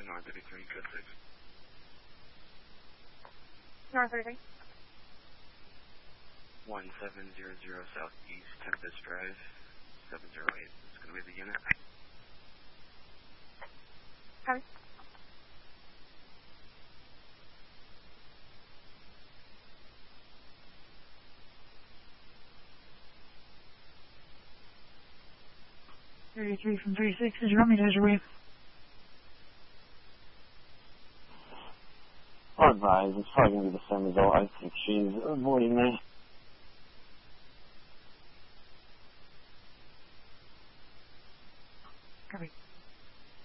North 33, code 6. North 33. 1700 Southeast Tempest Drive, 708. It's going to be the unit. Copy. Three from 36. Did you want me to measure you? I'll advise, it's probably going to be the same result. I think she's avoiding me.